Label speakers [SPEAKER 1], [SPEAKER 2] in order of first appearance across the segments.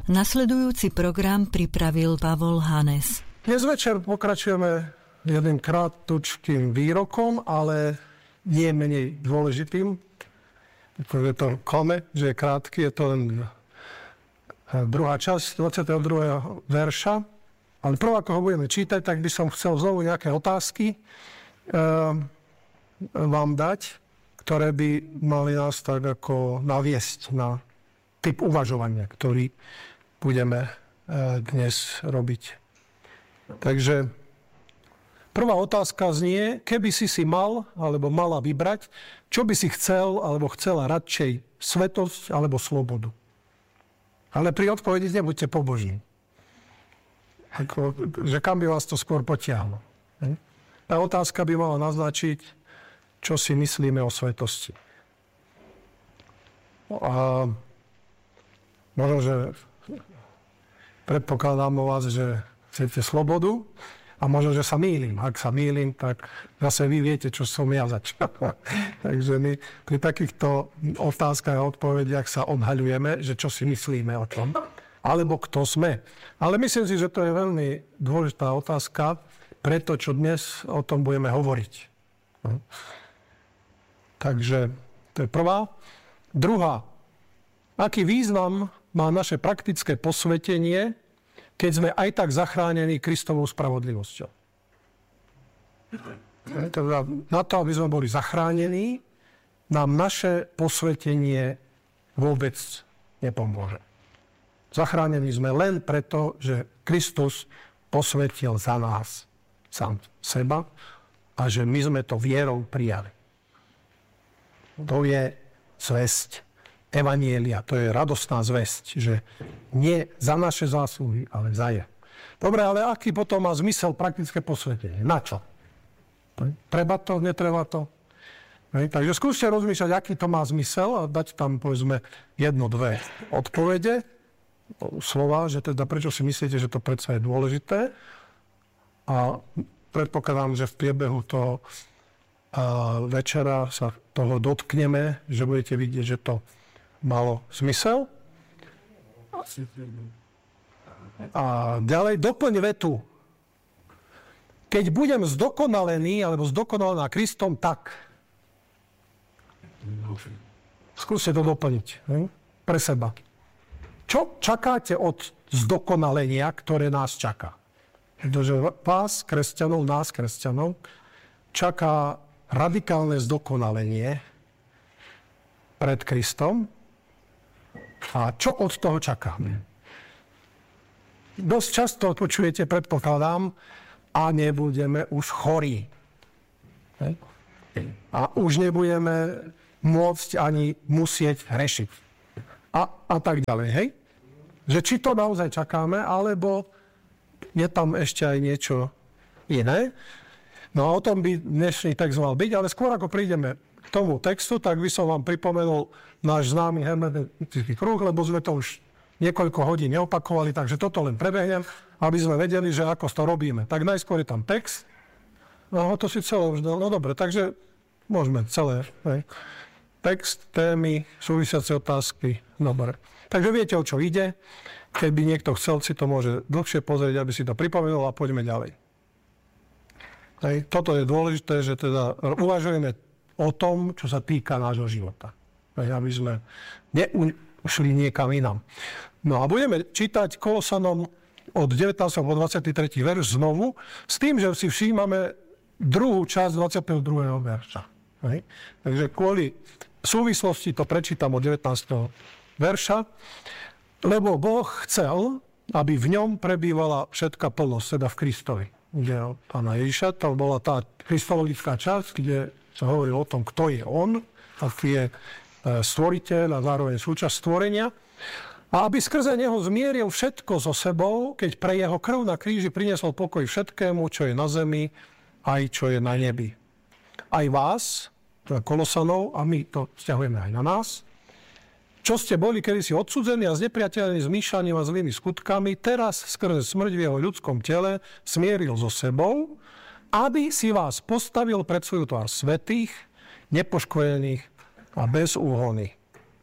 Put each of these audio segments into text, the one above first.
[SPEAKER 1] Nasledujúci program pripravil Pavol Hanes.
[SPEAKER 2] Dnes večer pokračujeme jedným krátčkým výrokom, ale nie menej dôležitým. Je to klame, že je krátky, je to len druhá časť 22. verša. Ale prv, ako ho budeme čítať, tak by som chcel znovu nejaké otázky vám dať, ktoré by mali nás tak ako naviesť na typ uvažovania, ktorý budeme dnes robiť. Takže prvá otázka znie, keby si mal alebo mala vybrať, čo by si chcel alebo chcela radšej, svetosť alebo slobodu. Ale pri odpovedi nebuďte pobožní. Ako, že kam by vás to skôr potiahlo. Tá otázka by mala naznačiť, čo si myslíme o svetosti. A možno, že predpokladám o vás, že chcete slobodu a možno, že sa mýlim. Ak sa mýlim, tak zase vy viete, čo som ja začal. Takže my pri takýchto otázkach a odpovediach sa odhaľujeme, že čo si myslíme o tom, alebo kto sme. Ale myslím si, že to je veľmi dôležitá otázka, preto, čo dnes o tom budeme hovoriť. Takže to je prvá. Druhá. Aký význam má naše praktické posvetenie, keď sme aj tak zachránení Kristovou spravodlivosťou? Teda na to, aby sme boli zachránení, nám naše posvetenie vôbec nepomôže. Zachránení sme len preto, že Kristus posvetil za nás sám seba a že my sme to vierou prijali. To je zvesť Evanjelia, to je radostná zvesť, že nie za naše zásluhy, ale za je. Dobre, ale aký potom má zmysel praktické posvetenie? Na čo? Treba to, netreba to? Takže skúste rozmýšľať, aký to má zmysel a dať tam, povedzme, 1-2 odpovede, slova, že teda prečo si myslíte, že to predsa je dôležité. A predpokladám, že v priebehu toho večera sa toho dotkneme, že budete vidieť, že to malo zmysel. A ďalej doplň vetu. Keď budem zdokonalený alebo zdokonalená Kristom, tak. Skúste to doplniť pre seba. Čo čakáte od zdokonalenia, ktoré nás čaká? Pretože vás, kresťanov, nás, kresťanov, čaká radikálne zdokonalenie pred Kristom. A čo od toho čakáme? Dosť často počujete, predpokladám, a nebudeme už chorí. A už nebudeme môcť ani musieť hrešiť. A tak ďalej, hej? Že či to naozaj čakáme, alebo je tam ešte aj niečo iné. No a o tom by dnešný text mal byť, ale skôr ako prídeme k tomu textu, tak by som vám pripomenul náš známy hermeneutický kruh, lebo sme to už niekoľko hodín neopakovali, takže toto len prebehnem, aby sme vedeli, že ako to robíme. Tak najskôr je tam text. No to si celé už dal. No dobre, takže môžeme celé. Hej. Text, témy, súvisiace otázky. Dobre. Takže viete, o čo ide. Keby niekto chcel, si to môže dlhšie pozrieť, aby si to pripomenul a poďme ďalej. Hej. Toto je dôležité, že teda uvažujeme o tom, čo sa týka nášho života. Hej, aby sme neušli niekam inam. No a budeme čítať Kolosanom od 19. po 23. verš znovu, s tým, že si všímame druhú časť 22. verša. Hej. Takže kvôli súvislosti to prečítam od 19. verša, lebo Boh chcel, aby v ňom prebývala všetká plnosť, teda v Kristovi. Ide o Pána Ježiša, to bola tá kristologická časť, kde sa hovorí o tom, kto je on, aký je stvoriteľ a zároveň súčasť stvorenia. A aby skrze neho zmieril všetko so sebou, keď pre jeho krv na kríži priniesol pokoj všetkému, čo je na zemi, aj čo je na nebi. Aj vás, teda Kolosanov, a my to vzťahujeme aj na nás, čo ste boli kedysi odsudzení a znepriateľení zmýšľaním a zlými skutkami, teraz skrze smrť v jeho ľudskom tele smieril so sebou, aby si vás postavil pred svoju tvár svätých, nepoškodených a bez úhony.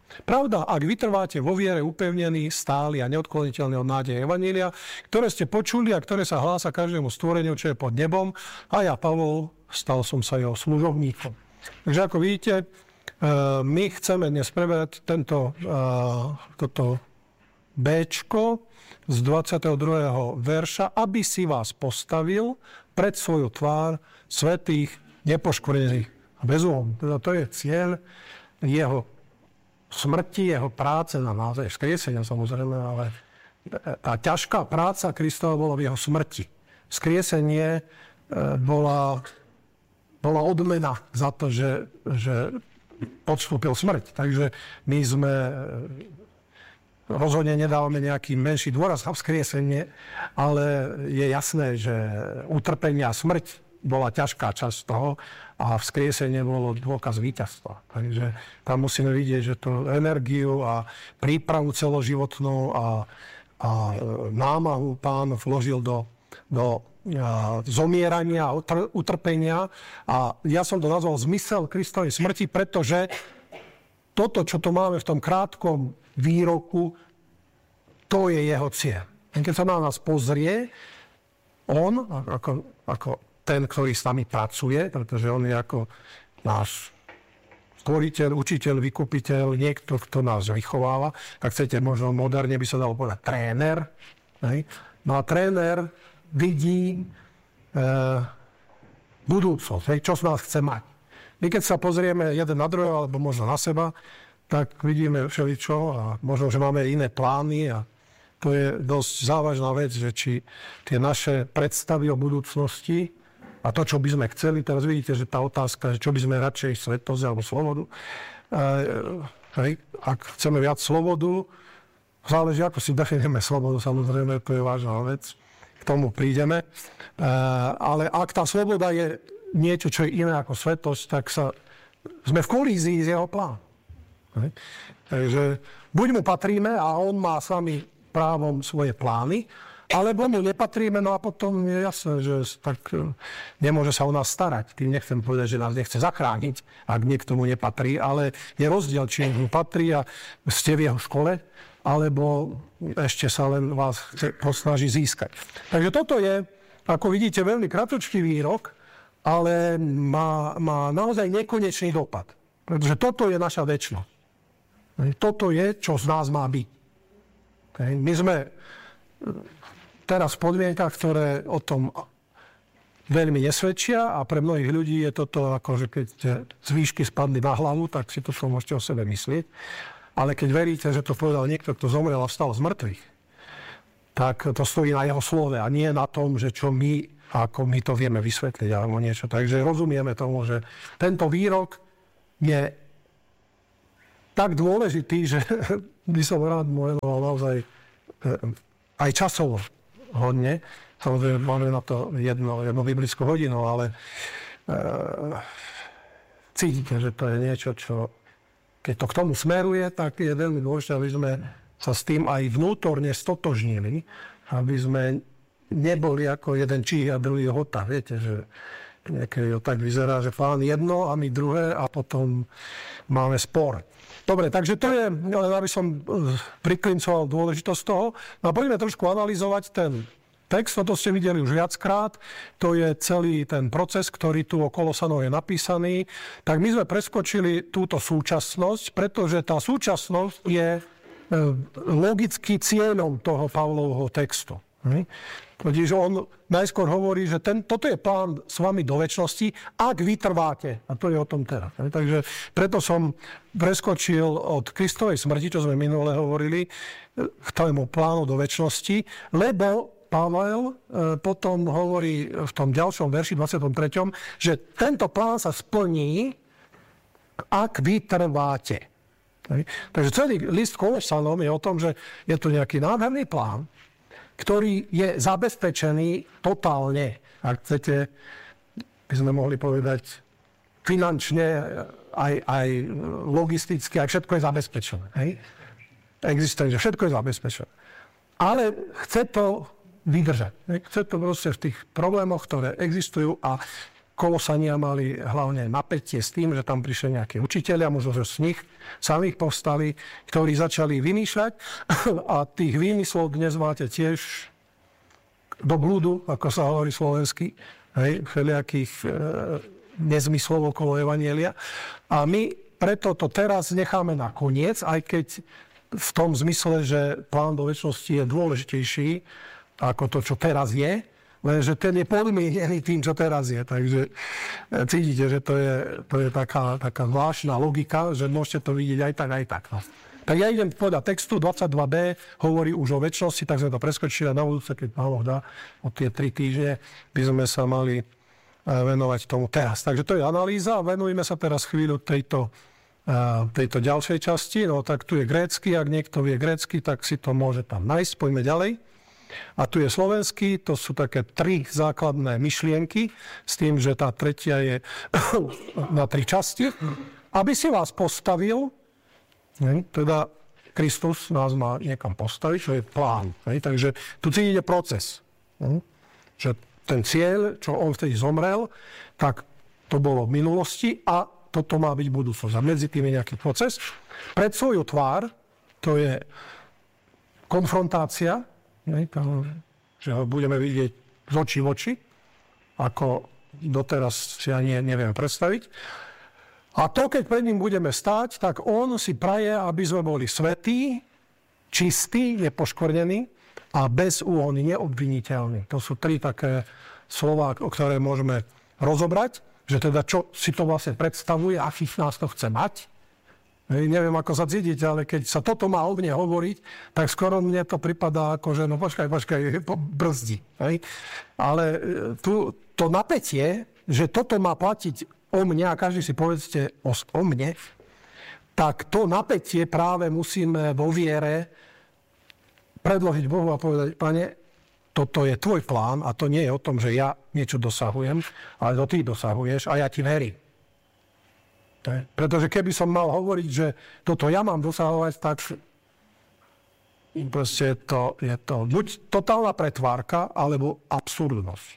[SPEAKER 2] Pravda, ak vytrváte vo viere upevnení, stáli a neodkloniteľní od nádeje evanjelia, ktoré ste počuli a ktoré sa hlása každému stvoreniu, čo je pod nebom, a ja, Pavol, stal som sa jeho služobníkom. Takže ako vidíte, my chceme dnes preberať toto Bčko z 22. verša, aby si vás postavil pred svoju tvár svätých, nepoškvrnených a bezúhonných. Teda to je cieľ jeho smrti, jeho práce na nás, vzkriesenia samozrejme, ale tá ťažká práca Kristova bola v jeho smrti. Vzkriesenie bola odmena za to, že podstúpil smrť. Takže my sme rozhodne nedávame nejaký menší dôraz na vzkriesenie, ale je jasné, že utrpenie a smrť bola ťažká časť toho a vzkriesenie bolo dôkaz víťazstva. Takže tam musíme vidieť, že tú energiu a prípravu celoživotnú a námahu Pán vložil do zomierania a utrpenia. A ja som to nazval zmysel Kristovej smrti, pretože toto, čo tu máme v tom krátkom výroku, to je jeho cieľ. Keď sa na nás pozrie, on, ako ten, ktorý s nami pracuje, pretože on je ako náš stvoriteľ, učiteľ, vykupiteľ, niekto, kto nás vychováva. Ak chcete, možno moderne by sa dalo povedať tréner. No a tréner vidí budúcnosť, čo z nás chce mať. My keď sa pozrieme jeden na druhého, alebo možno na seba, tak vidíme všeličo a možno, že máme iné plány a to je dosť závažná vec, že či tie naše predstavy o budúcnosti a to, čo by sme chceli, teraz vidíte, že tá otázka, že čo by sme radšej svetosť alebo slobodu. Ak chceme viac slobodu, záleží, ako si definujeme slobodu, samozrejme, to je vážna vec. K tomu prídeme. Ale ak tá sloboda je niečo, čo je iné ako svetosť, tak sme v kolízii s jeho plánom. Takže buď mu patríme a on má s nami právom svoje plány, alebo mu nepatríme, no a potom je jasné, že tak nemôže sa o nás starať. Tým nechcem povedať, že nás nechce zachrániť, ak niekto mu nepatrí, ale je rozdiel, či mu patrí a ste v jeho škole, alebo ešte sa len vás posnaží získať. Takže toto je, ako vidíte, veľmi kratočký výrok, ale má naozaj nekonečný dopad. Pretože toto je naša večnosť. Toto je, čo z nás má byť. My sme teraz v podmienkach, ktoré o tom veľmi nesvedčia a pre mnohých ľudí je toto ako, že keď z výšky spadli na hlavu, tak si to môžete o sebe myslieť. Ale keď veríte, že to povedal niekto, kto zomrel a vstal z mŕtvych, tak to stojí na jeho slove a nie na tom, že čo my, ako my to vieme vysvetliť alebo niečo. Takže rozumieme tomu, že tento výrok je tak dôležitý, že by som rád mu venoval naozaj aj časovo hodne. Samozrejme, máme na to jednu biblickú hodinu, ale cítite, že to je niečo, čo keď to k tomu smeruje, tak je veľmi dôležité, aby sme sa s tým aj vnútorne stotožnili, aby sme neboli ako jeden čích a druhý hota. Viete, že niekedy tak vyzerá, že Pán jedno a my druhé a potom máme spor. Dobre, takže to je, aby som priklincoval dôležitosť toho. No a poďme trošku analyzovať ten text, to ste videli už viackrát, to je celý ten proces, ktorý tu o Kolosanov je napísaný. Tak my sme preskočili túto súčasnosť, pretože tá súčasnosť je logicky cieľom toho Pavlovho textu. Totiž on najskôr hovorí, že toto je plán s vami do večnosti, ak vytrváte. A to je o tom teraz. Takže preto som preskočil od Kristovej smrti, čo sme minule hovorili, k tomu plánu do večnosti, lebo Pavel potom hovorí v tom ďalšom verši 23., že tento plán sa splní, ak vytrváte. Takže celý list Kolosanom je o tom, že je tu nejaký nádherný plán, ktorý je zabezpečený totálne, ak chcete, by sme mohli povedať, finančne, aj logisticky, aj všetko je zabezpečené. Existuje, že všetko je zabezpečené. Ale chce to vydržať. Chce to proste v tých problémoch, ktoré existujú a Kolosania mali hlavne napätie s tým, že tam prišli nejakí učitelia, možno, že z nich samých povstali, ktorí začali vymýšľať a tých výmyslov dnes máte tiež do blúdu, ako sa hovorí slovensky, všelijakých nezmyslov okolo evanjelia. A my preto to teraz necháme na koniec, aj keď v tom zmysle, že plán do večnosti je dôležitejší ako to, čo teraz je, lenže ten je podmienený tým, čo teraz je. Takže cítite, že to je taká zvláštna logika, že môžete to vidieť aj tak. No. Tak ja idem podľa textu, 22b hovorí už o večnosti, tak sme to preskočili a na budúce, keď Pán Boh dá, o tie 3 týždne by sme sa mali venovať tomu teraz. Takže to je analýza a venujeme sa teraz chvíľu tejto ďalšej časti. No tak tu je grécky, ak niekto vie grécky, tak si to môže tam nájsť. Poďme ďalej. A tu je slovenský, to sú také 3 základné myšlienky, s tým, že tá tretia je na 3 časti. Aby si vás postavil, teda Kristus nás má niekam postaviť, čo je plán. Takže tu cítite proces. Že ten cieľ, čo on vtedy zomrel, tak to bolo v minulosti a toto má byť budúcnosť. A medzi tým je nejaký proces. Pred svoju tvár, to je konfrontácia, že ho budeme vidieť z očí v oči, ako doteraz si ani neviem predstaviť. A to, keď pred ním budeme stáť, tak on si praje, aby sme boli svätí, čistí, nepoškvrnení a bezúhonní, neobviniteľní. To sú 3 také slová, o ktoré môžeme rozobrať, že teda čo si to vlastne predstavuje, akých nás to chce mať. Neviem, ako sa cítiť, ale keď sa toto má o mne hovoriť, tak skoro mne to pripadá ako, že no počkaj, brzdi. Ale to napätie, že toto má platiť o mne, a každý si povedzte o mne, tak to napätie práve musíme vo viere predložiť Bohu a povedať, Pane, toto je tvoj plán a to nie je o tom, že ja niečo dosahujem, ale to ty dosahuješ a ja ti verím. Pretože keby som mal hovoriť, že toto ja mám dosahovať, tak proste je to buď totálna pretvárka, alebo absurdnosť.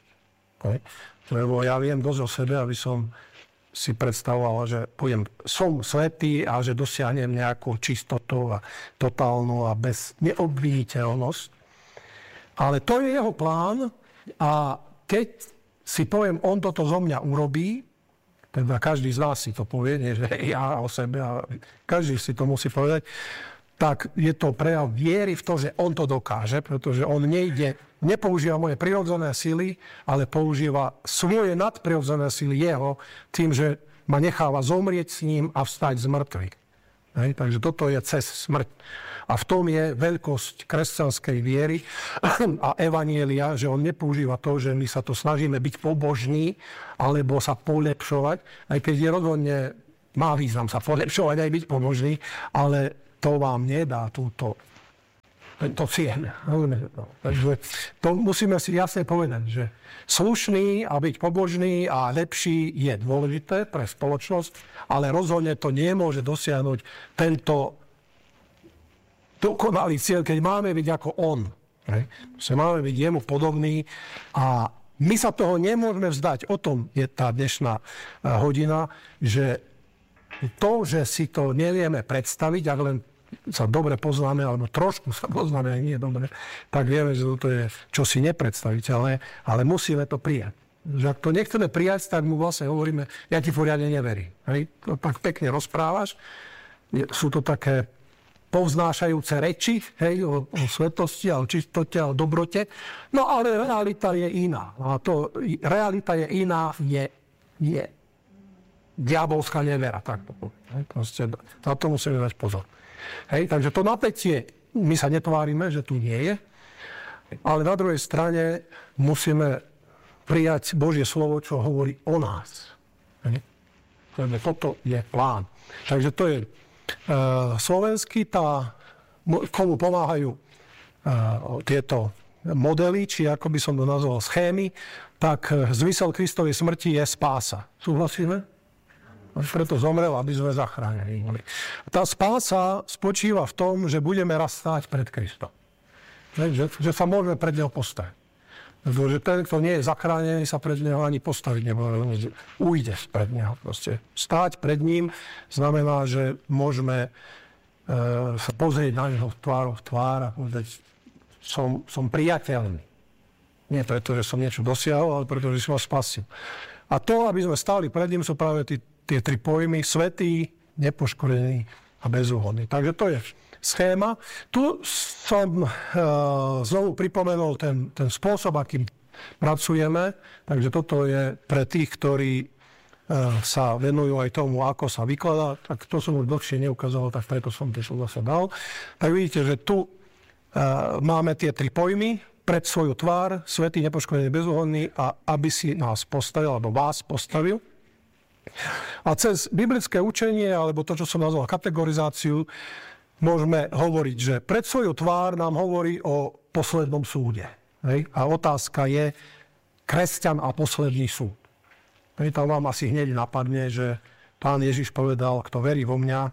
[SPEAKER 2] Lebo ja viem dosť o sebe, aby som si predstavoval, že som svätý a že dosiahnem nejakú čistotu a totálnu a bez neobviniteľnosť. Ale to je jeho plán a keď si poviem, on toto zo mňa urobí, teda každý z nás si to povie, nie že ja o sebe, a každý si to musí povedať, tak je to prejav viery v to, že on to dokáže, pretože on nepoužíva moje prirodzené sily, ale používa svoje nadprirodzené sily jeho tým, že ma necháva zomrieť s ním a vstať z mŕtvych. Takže toto je cez smrť. A v tom je veľkosť kresťanskej viery a evanjelia, že on nepoužíva to, že my sa to snažíme byť pobožní alebo sa polepšovať, aj keď je rozhodne má význam sa polepšovať aj byť pobožný, ale to vám nedá to cieľ. Takže to musíme si jasne povedať, že slušný a byť pobožný a lepší je dôležité pre spoločnosť, ale rozhodne to nemôže dosiahnuť tento dokonalý cieľ, keď máme byť ako on. Máme byť jemu podobný a my sa toho nemôžeme vzdať. O tom je tá dnešná hodina, že to, že si to nevieme predstaviť, ak len sa dobre poznáme, alebo trošku sa poznáme, aj nie dobre, tak vieme, že to je čosi nepredstaviteľné, ale musíme to prijať. Že ak to nechceme prijať, tak mu vlastne hovoríme, ja ti poriadne neverím. To tak pekne rozprávaš, sú to také povznášajúce reči, o svetosti, o čistote, o dobrote. No ale realita je iná. A realita je iná, je diabolská nevera. Tak to poviem. Proste na to musíme dať pozor. Takže to napätie, my sa netvárime, že tu nie je, ale na druhej strane musíme prijať Božie slovo, čo hovorí o nás. Toto je plán. Takže to je slovenský, komu pomáhajú tieto modely, či ako by som to nazval schémy, tak zmysel Kristovej smrti je spása. Súhlasíme? Preto zomrel, aby sme zachránili. Tá spása spočíva v tom, že budeme raz stáť pred Kristom. Že sa môžeme pred neho postaviť. Pretože ten, kto nie je zachránený, sa pred neho ani postaviť nebude. Ujde pred neho. Proste. Stáť pred ním znamená, že môžeme sa pozrieť na neho tvárou v tvár a povedať, som priateľný. Nie to je to, že som niečo dosiahol, ale pretože som vás spasil. A to, aby sme stáli pred ním, sú práve tie tri pojmy: svätý, nepoškodený a bezúhonný. Takže to je schéma. Tu som znovu pripomenul ten spôsob, akým pracujeme. Takže toto je pre tých, ktorí sa venujú aj tomu, ako sa vykladá. Tak to som už dlhšie neukázal, tak preto som to zase dal. Tak vidíte, že tu máme tie tri pojmy: pred svoju tvár, svätý, nepoškodený, bezúhonný, a aby si nás postavil, alebo vás postavil. A cez biblické učenie, alebo to, čo som nazval kategorizáciu, môžeme hovoriť, že pred svoju tvár nám hovorí o poslednom súde. Hej? A otázka je kresťan a posledný súd. Hej, tam vám asi hneď napadne, že Pán Ježiš povedal, kto verí vo mňa,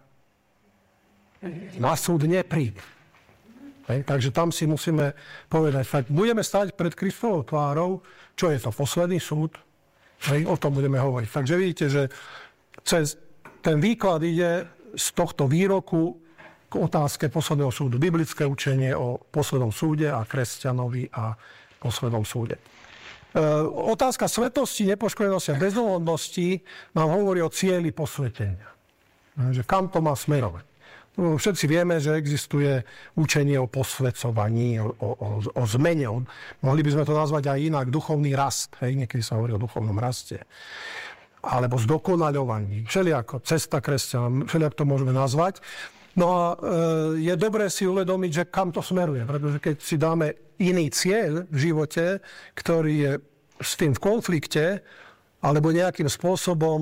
[SPEAKER 2] na súd nepríde. Hej? Takže tam si musíme povedať, tak budeme stať pred Kristovou tvárou, čo je to posledný súd. Hej? O tom budeme hovoriť. Takže vidíte, že cez ten výklad ide z tohto výroku k otázke posledného súdu. Biblické učenie o poslednom súde a kresťanovi a poslednom súde. Otázka svetosti, nepoškodenosti a bezúhonnosti nám hovorí o cieli posvetenia. Že kam to má smerovať. Všetci vieme, že existuje učenie o posvecovaní, o zmene. Mohli by sme to nazvať aj inak, duchovný rast. Hej, niekedy sa hovorí o duchovnom raste. Alebo zdokonaľovaní. Všelijako, cesta kresťana, všelijak to môžeme nazvať. No a je dobré si uvedomiť, že kam to smeruje. Pretože keď si dáme iný cieľ v živote, ktorý je s tým v konflikte, alebo nejakým spôsobom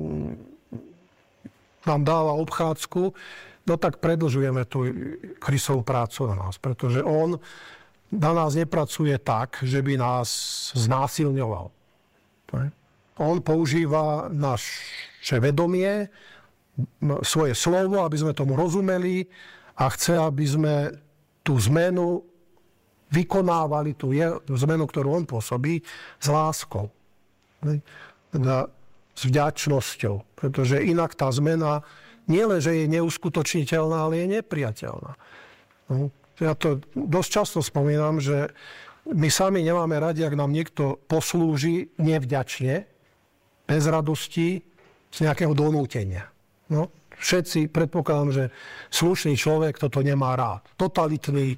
[SPEAKER 2] nám dáva obchádzku, no tak predĺžujeme tú Kristovú prácu na nás. Pretože on na nás nepracuje tak, že by nás znásilňoval. On používa naše vedomie, svoje slovo, aby sme tomu rozumeli, a chce, aby sme tú zmenu vykonávali, tú zmenu, ktorú on pôsobí, s láskou. S vďačnosťou. Pretože inak tá zmena nielen, že je neuskutočniteľná, ale je nepriateľná. Ja to dosť často spomínam, že my sami nemáme radi, ak nám niekto poslúži nevďačne, bez radosti, z nejakého donútenia. No, všetci, predpokladám, že slušný človek toto nemá rád. Totalitní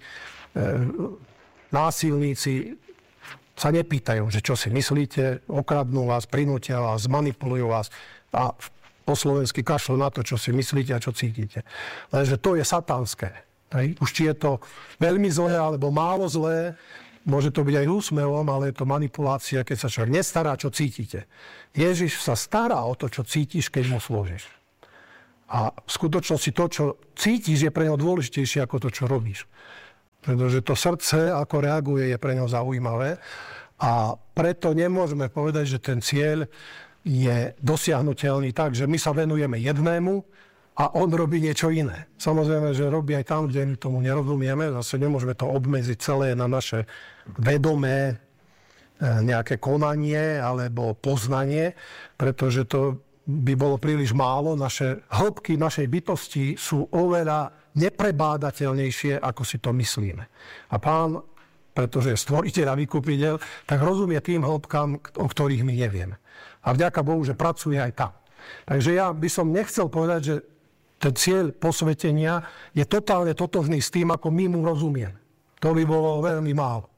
[SPEAKER 2] násilníci sa nepýtajú, že čo si myslíte, okradnú vás, prinútia vás, manipulujú vás a po slovensky kašľú na to, čo si myslíte a čo cítite. Lenže to je satanské. Hej? Už či je to veľmi zlé alebo málo zlé, môže to byť aj úsmevom, ale je to manipulácia, keď sa človek nestará, čo cítite. Ježiš sa stará o to, čo cítiš, keď mu slúžiš. A v skutočnosti to, čo cítiš, je pre neho dôležitejšie ako to, čo robíš. Pretože to srdce, ako reaguje, je pre neho zaujímavé. A preto nemôžeme povedať, že ten cieľ je dosiahnuteľný tak, že my sa venujeme jednému a on robí niečo iné. Samozrejme, že robí aj tam, kde my tomu nerozumieme. Zase nemôžeme to obmedziť celé na naše vedomé nejaké konanie alebo poznanie, pretože to by bolo príliš málo. Naše hĺbky našej bytosti sú oveľa neprebádateľnejšie, ako si to myslíme. A Pán, pretože je stvoriteľ a vykupiteľ, tak rozumie tým hĺbkam, o ktorých my nevieme. A vďaka Bohu, že pracuje aj tam. Takže ja by som nechcel povedať, že ten cieľ posvetenia je totálne totožný s tým, ako my mu rozumieme. To by bolo veľmi málo.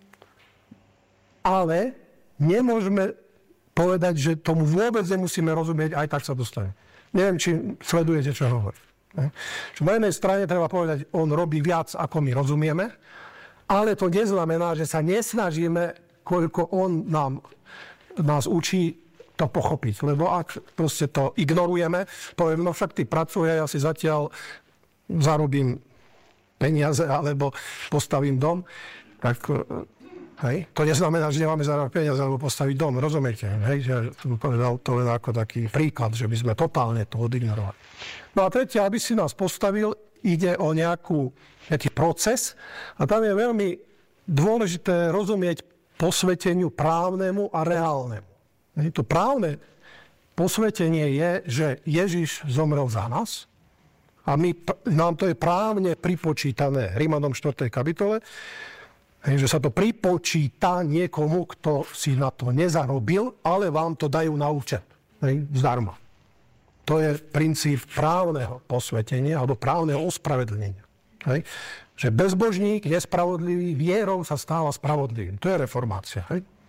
[SPEAKER 2] Ale nemôžeme povedať, že tomu vôbec nemusíme rozumieť, aj tak sa dostane. Neviem, či sledujete, čo hovorím. Na jednej strane treba povedať, on robí viac, ako my rozumieme, ale to neznamená, že sa nesnažíme, koľko on nás učí to pochopiť. Lebo ak proste to ignorujeme, poviem, no však ty pracuje, ja si zatiaľ zarobím peniaze alebo postavím dom, tak hej, to neznamená, že nemáme zarobiť peniaze alebo postaviť dom. Rozumiete? Hej, že som povedal to len ako taký príklad, že by sme totálne to odignorovali. No a tretie, aby si nás postavil, ide o nejaký proces a tam je veľmi dôležité rozumieť posveteniu právnemu a reálnemu. To právne posvetenie je, že Ježiš zomrel za nás a nám to je právne pripočítané Rímanom 4. kapitole, že sa to pripočíta niekomu, kto si na to nezarobil, ale vám to dajú na účet. Zdarma. To je princíp právneho posvetenia alebo právneho ospravedlnenia. Že bezbožník, nespravodlivý, vierou sa stáva spravodlivým. To je reformácia.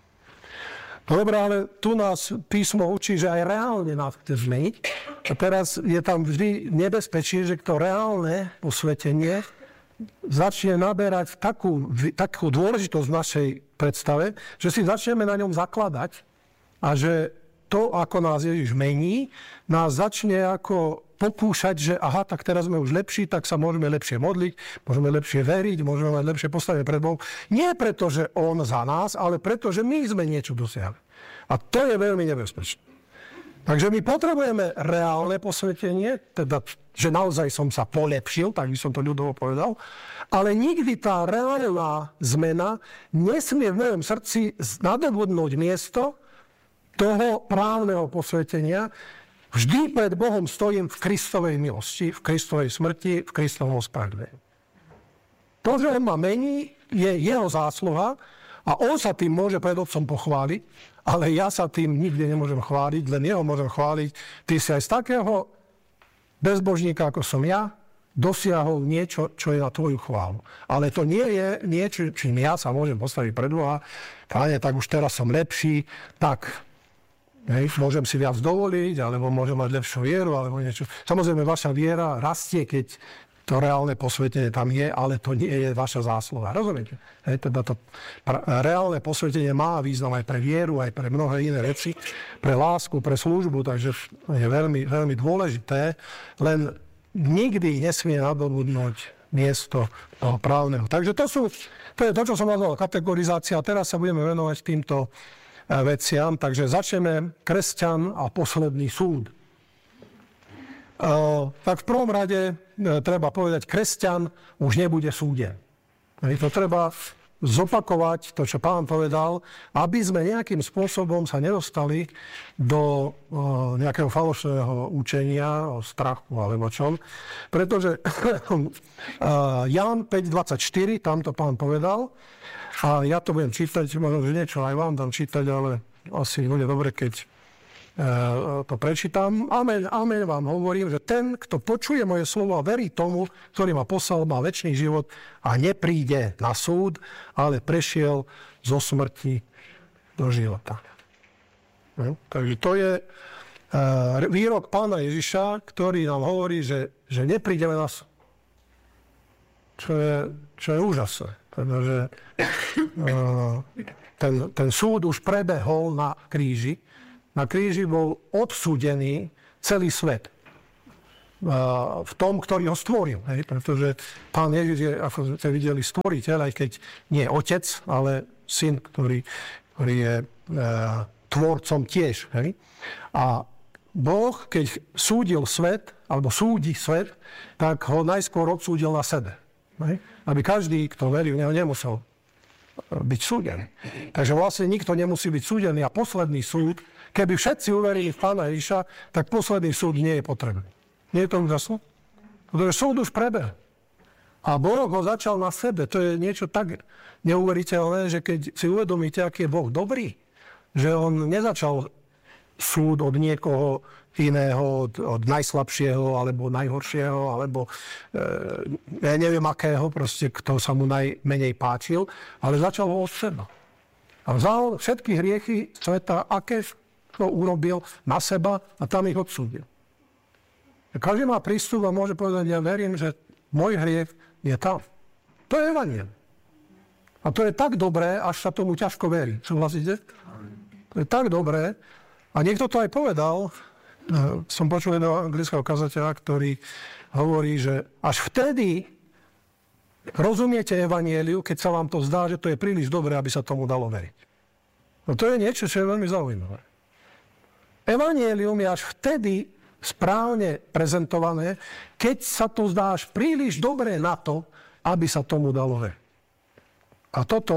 [SPEAKER 2] Dobre, ale tu nás písmo učí, že aj reálne nás chce zmeniť. A teraz je tam vždy nebezpečie, že to reálne posvetenie začne naberať takú dôležitosť v našej predstave, že si začneme na ňom zakladať a že to, ako nás Ježiš mení, nás začne ako pokúšať, že aha, tak teraz sme už lepší, tak sa môžeme lepšie modliť, môžeme lepšie veriť, môžeme mať lepšie postavenie pred Bohom. Nie preto, že on za nás, ale preto, že my sme niečo dosiahli. A to je veľmi nebezpečné. Takže my potrebujeme reálne posvetenie, teda, že naozaj som sa polepšil, tak by som to ľudovo povedal, ale nikdy tá reálna zmena nesmie v mojom srdci nadobudnúť miesto toho právneho posvetenia. Vždy pred Bohom stojím v Kristovej milosti, v Kristovej smrti, v Kristovom ospravedlení. To, že on ma mení, je jeho zásluha a on sa tým môže pred Otcom pochváliť, ale ja sa tým nikde nemôžem chváliť, len jeho môžem chváliť. Ty si aj z takého bezbožníka, ako som ja, dosiahol niečo, čo je na tvoju chválu. Ale to nie je niečo, čím ja sa môžem postaviť pred Boha. Páne, tak už teraz som lepší, tak môžem si viac dovoliť, alebo môžem mať lepšiu vieru, alebo niečo. Samozrejme, vaša viera rastie, keď to reálne posvetenie tam je, ale to nie je vaša zásluha. Rozumiete? Teda to reálne posvetenie má význam aj pre vieru, aj pre mnohé iné veci, pre lásku, pre službu, takže je veľmi, veľmi dôležité, len nikdy nesmie nadobudnúť miesto toho právneho. Takže to je to, čo som nazval kategorizácia. A teraz sa budeme venovať týmto veciam. Takže začneme kresťan a posledný súd. Tak v prvom rade treba povedať, kresťan už nebude súden. To treba zopakovať, to, čo Pán povedal, aby sme nejakým spôsobom sa nedostali do nejakého falošného učenia o strachu alebo čom. Pretože Ján 5.24, tam to Pán povedal, a ja to budem čítať, možno, že niečo aj vám dám čítať, ale asi bude dobre, keď to prečítam. Amen, amen vám hovorím, že ten, kto počuje moje slovo a verí tomu, ktorý ma poslal, má večný život a nepríde na súd, ale prešiel zo smrti do života. Takže to je výrok Pána Ježiša, ktorý nám hovorí, že neprídeme na súd. Čo je úžasné. Pretože ten súd už prebehol na kríži. Na kríži bol odsúdený celý svet. V tom, ktorý ho stvoril. Pretože Pán Ježiš je, ako ste videli, stvoriteľ, aj keď nie otec, ale syn, ktorý je tvorcom tiež. A Boh, keď súdil svet, alebo súdi svet, tak ho najskôr odsúdil na sebe. Aby každý, kto verí v neho, nemusel byť súdený. Takže vlastne nikto nemusí byť súdený. A posledný súd, keby všetci uverili v Pána Ježiša, tak posledný súd nie je potrebný. Nie je to úžasné? Pretože súd už prebehol. A Boh ho začal na sebe. To je niečo tak neuveriteľné, že keď si uvedomíte, aký je Boh dobrý, že on nezačal súd od niekoho iného, od najslabšieho, alebo najhoršieho, alebo ja neviem akého, proste, kto sa mu najmenej páčil, ale začal ho od seba. A vzal všetky hriechy sveta, aké to urobil na seba a tam ich odsúdil. Každý má prístup a môže povedať, ja verím, že môj hriech je tam. To je evanjelium. A to je tak dobré, až sa tomu ťažko verí. Súhlasíte? To je tak dobré. A niekto to aj povedal, som počul jedného anglického kazateľa, ktorý hovorí, že až vtedy rozumiete evanjeliu, keď sa vám to zdá, že to je príliš dobré, aby sa tomu dalo veriť. No to je niečo, čo je veľmi zaujímavé. Evanjelium je až vtedy správne prezentované, keď sa to zdá až príliš dobré na to, aby sa tomu dalo veriť. A toto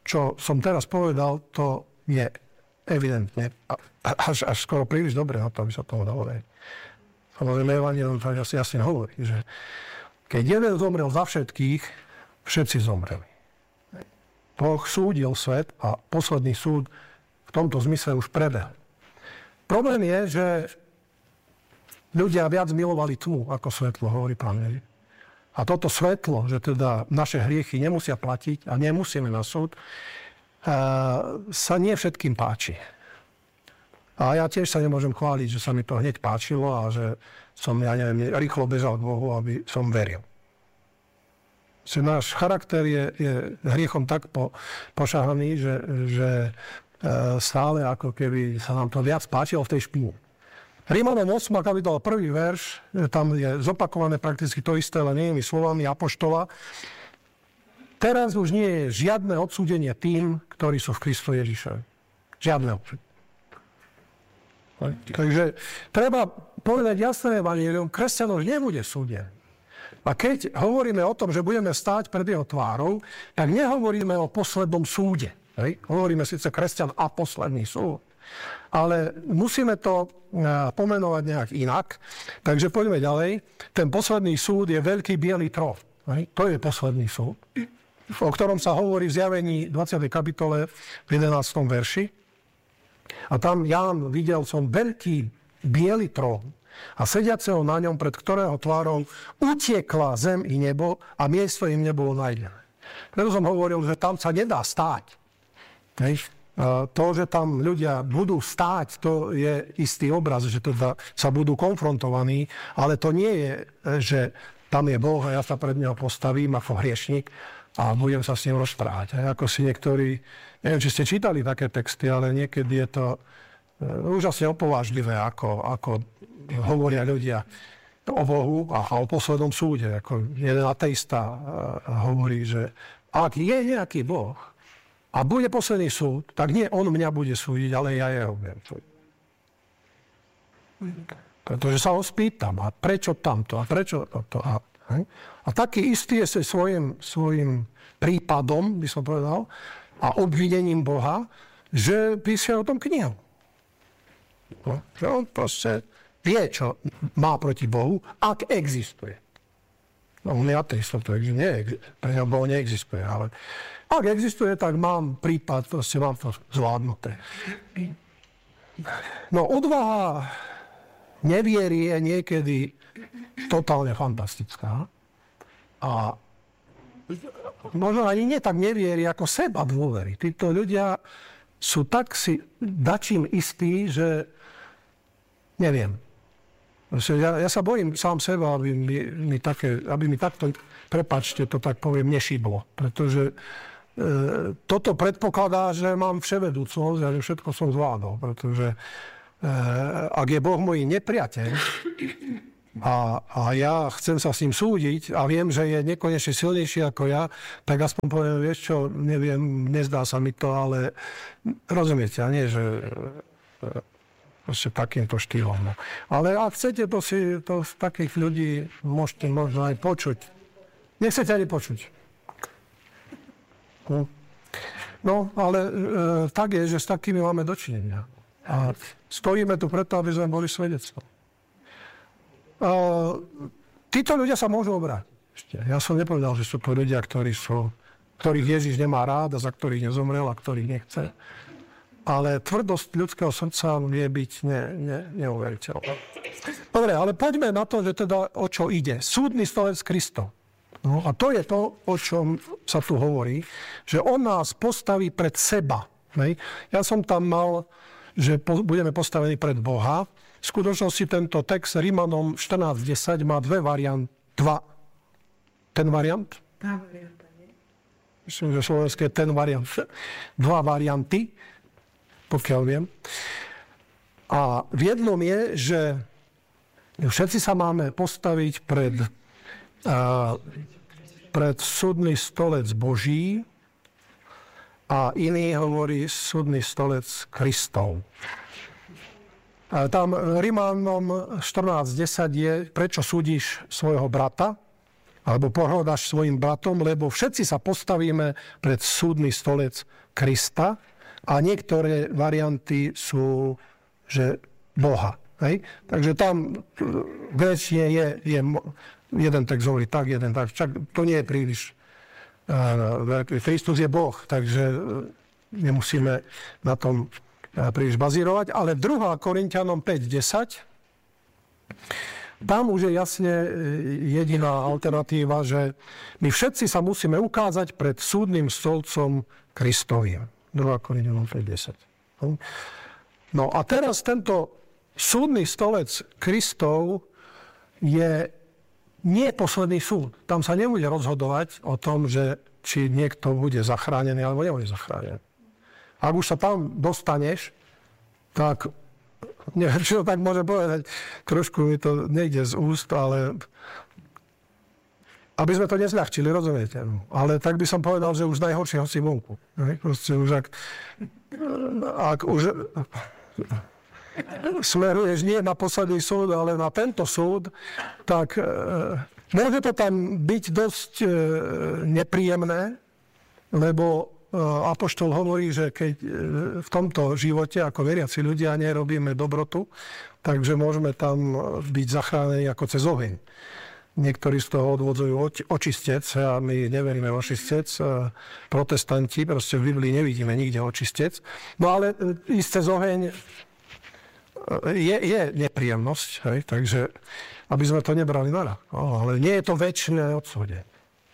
[SPEAKER 2] čo som teraz povedal, to je evidentne až skoro príliš dobre na to, aby sa toho dalo veriť. Samozrejme, Evangelium to jasne hovorí, že keď jeden zomrel za všetkých, všetci zomreli. Boh súdil svet a posledný súd v tomto zmysle už prebehol. Problém je, že ľudia viac milovali tmu ako svetlo, hovorí Pán Ježiš. A toto svetlo, že teda naše hriechy nemusia platiť a nemusíme na súd, sa nie všetkým páči. A ja tiež sa nemôžem chváliť, že sa mi to hneď páčilo a že som, rýchlo bežal k Bohu, aby som veril. Že náš charakter je hriechom tak pošahaný, že stále ako keby sa nám to viac páčilo v tej špíne. Rímanom 8. kapitola 1. verš, tam je zopakované prakticky to isté, len inými slovami apoštola. Teraz už nie je žiadne odsúdenie tým, ktorí sú v Kristu Ježišovi. Žiadne odsúdenie. Takže treba povedať jasné evanjelium, kresťan už nebude súdený. A keď hovoríme o tom, že budeme stáť pred jeho tvárou, tak nehovoríme o poslednom súde. Hovoríme síce kresťan a posledný súd. Ale musíme to pomenovať nejak inak. Takže poďme ďalej. Ten posledný súd je veľký biely trón. To je posledný súd, o ktorom sa hovorí v Zjavení 20. kapitole v 11. verši. A tam Ján videl som veľký biely trón a sediaceho na ňom, pred ktorého tvárou utiekla zem i nebo a miesto im nebolo nájdené. Preto som hovoril, že tam sa nedá stáť. To, že tam ľudia budú stáť, to je istý obraz, že teda sa budú konfrontovaní, ale to nie je, že tam je Boh a ja sa pred neho postavím ako hriešnik a budem sa s ním rozprávať. Ako si niektorí, neviem, či ste čítali také texty, ale niekedy je to úžasne opovážlivé, ako hovoria ľudia o Bohu a o poslednom súde. Ako jeden ateista hovorí, že ak je nejaký Boh a bude posledný súd, tak nie on mňa bude súdiť, ale ja jeho budem súdiť. Pretože sa ho spýtam, a prečo tamto, a prečo toto. A taký istý je svojím prípadom, by som povedal, a obvinením Boha, že píše o tom knihu. Že on proste vie, čo má proti Bohu, ak existuje. No, on je ateista, pre neho Boh neexistuje, ale ak existuje, tak mám prípad, proste mám to zvládnuté. No, odvaha neviery je niekedy totálne fantastická. A možno ani nie tak nevierí, ako seba dôvery. Títo ľudia sú tak si dačím istí, že neviem. Ja sa bojím sám seba, aby mi takto, prepáčte, to tak poviem, nešiblo. Pretože toto predpokladá, že mám vševedúcnosť a že všetko som zvládol. Pretože ak je Boh môj nepriateľ a ja chcem sa s ním súdiť a viem, že je nekonečne silnejší ako ja, tak aspoň poviem, vieš čo, neviem, nezdá sa mi to, ale rozumiete, a nie, že proste takýmto štýlom. No. Ale ak chcete, to z takých ľudí môžete možno aj počuť. Nechcete ani počuť. No, ale tak je, že s takými máme dočinenia. A stojíme tu preto, aby sme boli svedectvom. Títo ľudia sa môžu obrátiť. Ja som nepovedal, že sú to ľudia, ktorých Ježiš nemá rád a za ktorých nezomrel a ktorých nechce. Ale tvrdosť ľudského srdca vie byť neuveriteľná. Dobre, ale poďme na to, že teda o čo ide. Súdny stolec Kristov. No, a to je to, o čom sa tu hovorí, že on nás postaví pred seba. Ja som tam mal, že budeme postavení pred Boha. V skutočnosti tento text Rímanom 14.10 má ten variant? Myslím, že slovenské je ten variant. Dva varianty, pokiaľ viem. A v jednom je, že všetci sa máme postaviť pred súdny stolec Boží a iný hovorí súdny stolec Kristov. A tam Rímanom 14.10 je, prečo súdiš svojho brata, alebo pohrdáš svojim bratom, lebo všetci sa postavíme pred súdny stolec Krista a niektoré varianty sú, že Boha. Hej? Takže tam v gréčtine je jeden text hovorí tak, jeden tak. Však to nie je príliš. Kristus je Boh, takže nemusíme na tom príliš bazírovať. Ale 2. Korinťanom 5:10, tam už je jasne jediná alternatíva, že my všetci sa musíme ukázať pred súdnym stolcom Kristovým. 2. Korinťanom 5:10. No a teraz tento súdny stolec Kristov je nie posledný súd. Tam sa nebude rozhodovať o tom, že či niekto bude zachránený alebo nebude zachránený. Ak už sa tam dostaneš, tak neviem, či to tak môže povedať, trošku mi to nejde z úst, ale aby sme to nezľahčili, rozumiete? Ale tak by som povedal, že už najhoršieho si vonku. Proste už ak už smeruješ nie na posledný súd, ale na tento súd, tak môže to tam byť dosť nepríjemné, lebo apoštol hovorí, že keď v tomto živote ako veriaci ľudia nerobíme dobrotu, takže môžeme tam byť zachránení ako cez oheň. Niektorí z toho odvodzujú očistec a my neveríme v očistec. Protestanti, proste v Biblii nevidíme nikde očistec. No ale ísť cez oheň je nepríjemnosť, hej? Takže aby sme to nebrali na ľahko. Ale nie je to večné odsúdenie.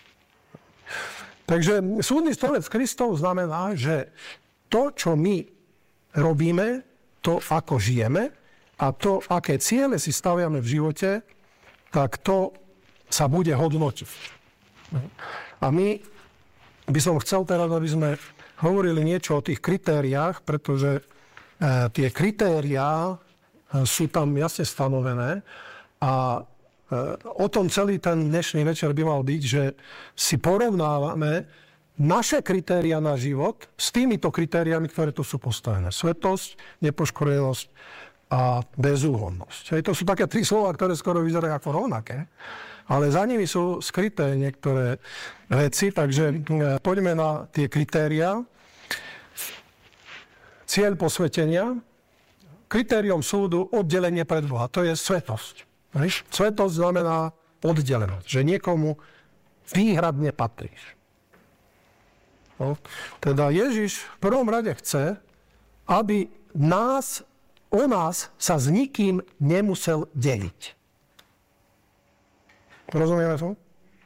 [SPEAKER 2] Takže súdny stolec Kristov znamená, že to, čo my robíme, to, ako žijeme a to, aké ciele si staviame v živote, tak to sa bude hodnotiť. A my by som chcel teraz, aby sme hovorili niečo o tých kritériách, pretože tie kritériá sú tam jasne stanovené a o tom celý ten dnešný večer by mal byť, že si porovnávame naše kritéria na život s týmito kritériami, ktoré tu sú postavené. Svetosť, nepoškvrnenosť a bezúhonnosť. To sú také 3 slova, ktoré skoro vyzerajú ako rovnaké, ale za nimi sú skryté niektoré veci, takže poďme na tie kritériá. Cieľ posvetenia, kritérium súdu, oddelenie pred Boha, to je svetosť. Svetosť znamená oddelenosť, že niekomu výhradne patríš. No, teda Ježiš v prvom rade chce, aby o nás sa s nikým nemusel deliť. Rozumieme to?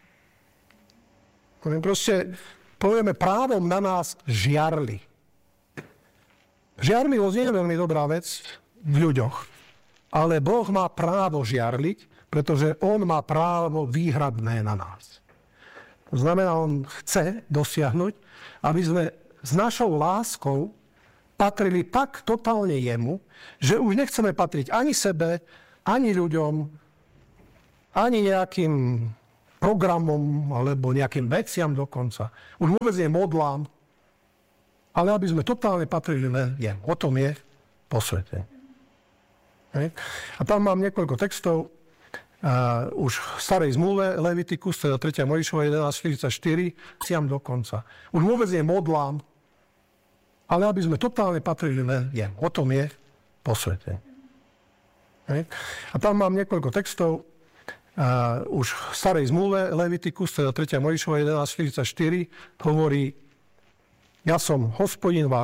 [SPEAKER 2] Proste povieme, právom na nás žiarli. Žiarlivosť nie je veľmi dobrá vec v ľuďoch. Ale Boh má právo žiarliť, pretože on má právo výhradné na nás. To znamená, on chce dosiahnuť, aby sme s našou láskou patrili tak totálne jemu, že už nechceme patriť ani sebe, ani ľuďom, ani nejakým programom, alebo nejakým veciam dokonca. Už vôbec nie modlám, ale aby sme totálne patrili len jemu. O tom je posvetenie. A tam mám niekoľko textov, už v starej zmluve, Levitikus, teda 3. Mojžišova 11.44, ciam do konca. Už vôbec nie modlám, ale aby sme totálne patrili len jemu. O tom je posvetenie. A tam mám niekoľko textov, už v starej zmluve, Levitikus, teda 3. Mojžišova 11.44, hovorí, ja som Hospodin váš